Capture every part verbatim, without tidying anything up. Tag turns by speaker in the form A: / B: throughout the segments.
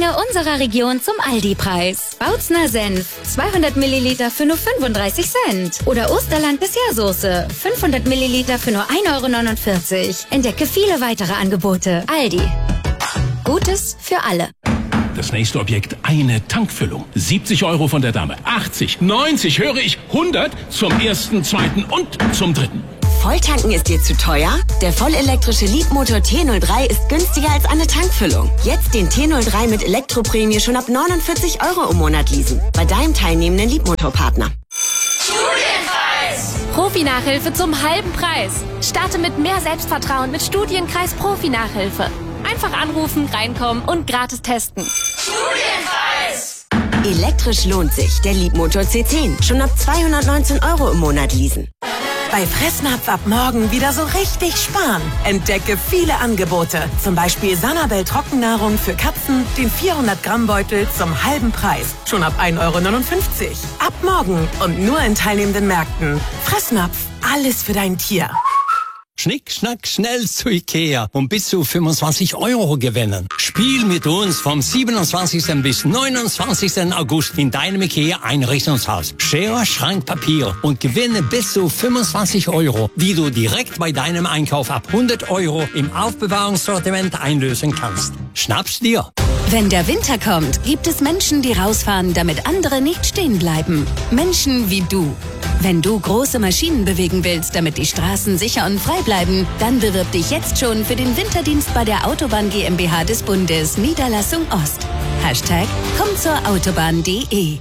A: Weine unserer Region zum Aldi-Preis. Bautzner Senf, zweihundert Milliliter für nur fünfunddreißig Cent. Oder Osterland Dessertsoße, fünfhundert Milliliter für nur ein Euro neunundvierzig. Entdecke viele weitere Angebote. Aldi. Gutes für alle.
B: Das nächste Objekt, eine Tankfüllung. siebzig Euro von der Dame, achtzig, neunzig, höre ich, hundert zum ersten, zweiten und zum dritten.
C: Volltanken ist dir zu teuer? Der vollelektrische Leapmotor T null drei ist günstiger als eine Tankfüllung. Jetzt den T null drei mit Elektroprämie schon ab neunundvierzig Euro im Monat leasen. Bei deinem teilnehmenden Leapmotor-Partner.
D: Studienpreis! Profi-Nachhilfe zum halben Preis. Starte mit mehr Selbstvertrauen mit Studienkreis Profi-Nachhilfe. Einfach anrufen, reinkommen und gratis testen.
C: Studienpreis! Elektrisch lohnt sich. Der Leapmotor C zehn. Schon ab zweihundertneunzehn Euro im Monat leasen.
E: Bei Fressnapf ab morgen wieder so richtig sparen. Entdecke viele Angebote. Zum Beispiel Sanabel Trockennahrung für Katzen, den vierhundert Gramm Beutel zum halben Preis. Schon ab ein Euro neunundfünfzig. Ab morgen und nur in teilnehmenden Märkten. Fressnapf, alles für dein Tier.
F: Schnick, schnack, schnell zu Ikea und bis zu fünfundzwanzig Euro gewinnen. Spiel mit uns vom siebenundzwanzigsten bis neunundzwanzigsten August in deinem Ikea Einrichtungshaus. Schere, Schrank, Papier und gewinne bis zu fünfundzwanzig Euro, die du direkt bei deinem Einkauf ab hundert Euro im Aufbewahrungssortiment einlösen kannst. Schnapp's dir!
G: Wenn der Winter kommt, gibt es Menschen, die rausfahren, damit andere nicht stehen bleiben. Menschen wie du. Wenn du große Maschinen bewegen willst, damit die Straßen sicher und frei bleiben, dann bewirb dich jetzt schon für den Winterdienst bei der Autobahn GmbH des Bundes, Niederlassung Ost. Hashtag komm zur Autobahn punkt de.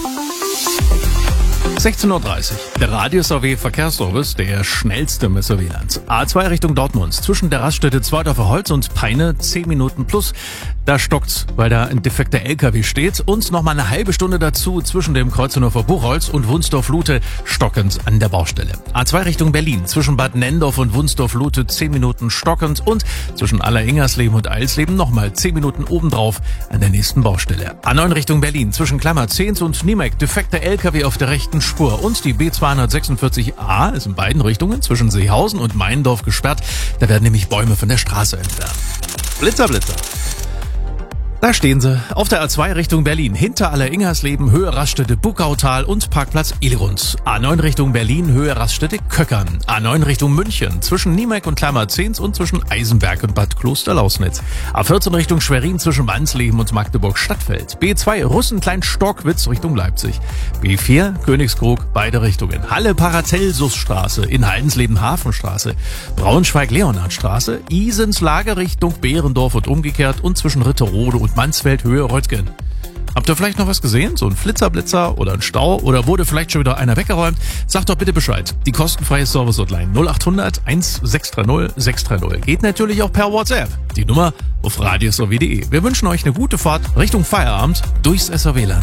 H: sechzehn Uhr dreißig. Der Radius A W Verkehrsservice, der schnellste im S A W-Land. A zwei Richtung Dortmund. Zwischen der Raststätte Zweidorfer Holz und Peine zehn Minuten plus. Da stockt's, weil da ein defekter L K W steht. Und nochmal eine halbe Stunde dazu zwischen dem Kreuznhofer Buchholz und Wunsdorf-Lute stockend an der Baustelle. A zwei Richtung Berlin. Zwischen Bad Nendorf und Wunsdorf-Lute zehn Minuten stockend. Und zwischen Aller-Ingersleben und Eilsleben nochmal zehn Minuten obendrauf an der nächsten Baustelle. A neun Richtung Berlin. Zwischen Klammer-Zehns und Niemek defekter L K W auf der rechten Spur. Und die B zweihundertsechsundvierzig A ist in beiden Richtungen zwischen Seehausen und Meindorf gesperrt. Da werden nämlich Bäume von der Straße entfernt. Blitzer, Blitzer. Da stehen sie, auf der A zwei Richtung Berlin, hinter Aller-Ingersleben, Höhe Raststätte Buckautal und Parkplatz Ilgrund. A neun Richtung Berlin, Höhe Raststätte Köckern. A neun Richtung München, zwischen Niemek und Klammer-Zehns und zwischen Eisenberg und Bad Klosterlausnitz. A vierzehn Richtung Schwerin, zwischen Wansleben und Magdeburg-Stadtfeld. B zwei Russenklein-Stockwitz Richtung Leipzig. B vier Königskrug, beide Richtungen. Halle-Paracelsusstraße, in Haldensleben-Hafenstraße. Braunschweig-Leonhardstraße, Isens-Lager Richtung Behrendorf und umgekehrt und zwischen Ritterode und Mansfeld Höhe Röttgen. Habt ihr vielleicht noch was gesehen? So ein Flitzerblitzer oder ein Stau? Oder wurde vielleicht schon wieder einer weggeräumt? Sagt doch bitte Bescheid. Die kostenfreie Service-Hotline null acht hundert sechs drei null sechs drei null. Geht natürlich auch per WhatsApp. Die Nummer auf radius punkt de. Wir wünschen euch eine gute Fahrt Richtung Feierabend durchs S A W-Land.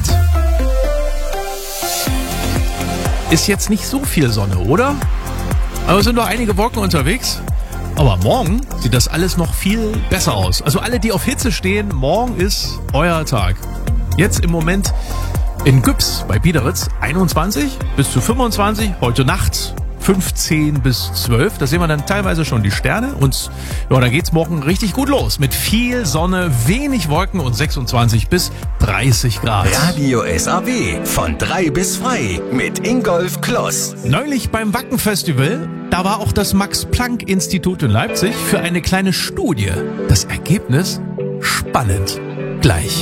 H: Ist jetzt nicht so viel Sonne, oder? Aber es sind noch einige Wolken unterwegs. Aber morgen sieht das alles noch viel besser aus. Also alle, die auf Hitze stehen, morgen ist euer Tag. Jetzt im Moment in Güps bei Biederitz einundzwanzig bis zu fünfundzwanzig. Heute Nacht fünfzehn bis zwölf. Da sehen wir dann teilweise schon die Sterne. Und ja, da geht's morgen richtig gut los. Mit viel Sonne, wenig Wolken und sechsundzwanzig bis dreißig Grad.
I: Radio S A W von drei bis frei mit Ingolf Kloss.
H: Neulich beim Wacken-Festival, da war auch das Max-Planck-Institut in Leipzig für eine kleine Studie. Das Ergebnis spannend. Gleich.